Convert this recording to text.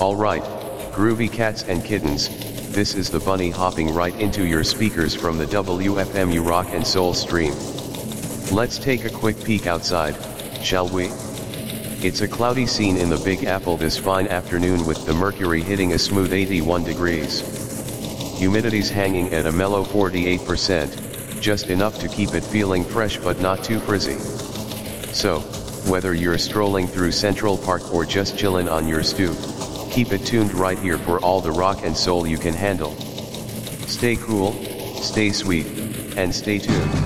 Alright, groovy cats and kittens, this is the bunny hopping right into your speakers from the WFMU Rock and Soul stream. Let's take a quick peek outside, shall we? It's a cloudy scene in the Big Apple this fine afternoon with the mercury hitting a smooth 81 degrees. Humidity's hanging at a mellow 48%, just enough to keep it feeling fresh but not too frizzy. So, whether you're strolling through Central Park or just chillin' on your stoop, keep it tuned right here for all the rock and soul you can handle. Stay cool, stay sweet, and stay tuned.